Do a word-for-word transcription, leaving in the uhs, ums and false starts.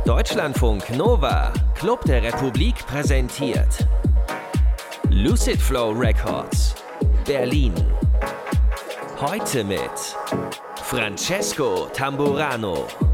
Deutschlandfunk Nova, Club der Republik präsentiert Lucid Flow Records, Berlin. Heute mit Francesco Tamburano.